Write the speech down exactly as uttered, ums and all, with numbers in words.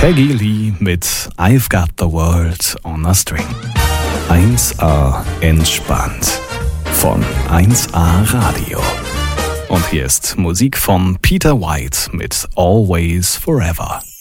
Peggy Lee mit I've Got the World on a String. eins A entspannt von eins A Radio. Und hier ist Musik von Peter White mit Always Forever.